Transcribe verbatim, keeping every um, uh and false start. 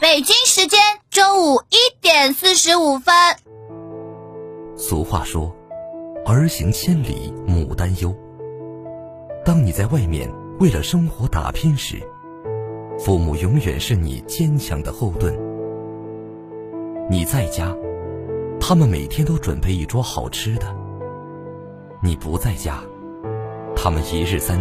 北京时间中午一点四十五分。 俗话说，儿行千里母担忧。当你在外面为了生活打拼时，父母永远是你坚强的后盾。你在家，他们每天都准备一桌好吃的；你不在家，他们一日三